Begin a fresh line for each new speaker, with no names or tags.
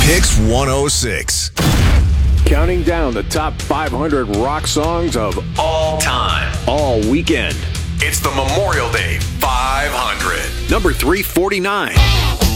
Hicks 106.
Counting down the top 500 rock songs of all time, all weekend.
It's the Memorial Day 500.
Number 349.